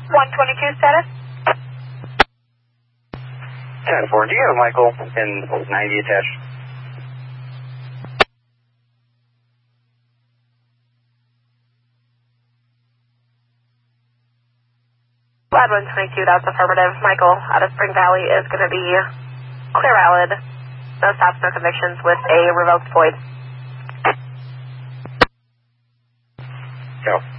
122 status. 10-4, do you have Michael in 90 attached? Lab 122, that's affirmative. Michael, out of Spring Valley is going to be clear valid. No stops, no convictions with a revoked void. Go.